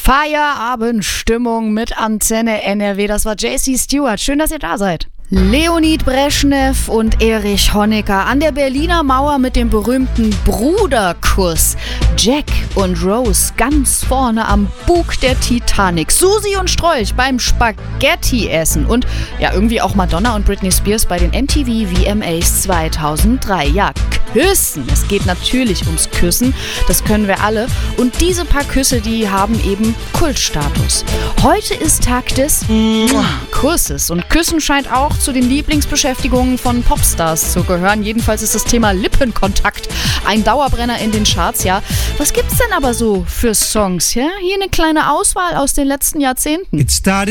Feierabendstimmung mit Antenne NRW. Das war JC Stewart. Schön, dass ihr da seid. Leonid Breschnew und Erich Honecker an der Berliner Mauer mit dem berühmten Bruderkuss. Jack und Rose ganz vorne am Bug der Titanic. Susi und Strolch beim Spaghetti-Essen. Und ja, irgendwie auch Madonna und Britney Spears bei den MTV VMAs 2003. Ja, Küssen. Es geht natürlich ums Küssen. Das können wir alle. Und diese paar Küsse, die haben eben Kultstatus. Heute ist Tag des Kusses. Und Küssen scheint auch zu den Lieblingsbeschäftigungen von Popstars zu gehören. Jedenfalls ist das Thema Lippenkontakt ein Dauerbrenner in den Charts, ja. Was gibt's denn aber so für Songs, ja? Hier eine kleine Auswahl aus den letzten Jahrzehnten.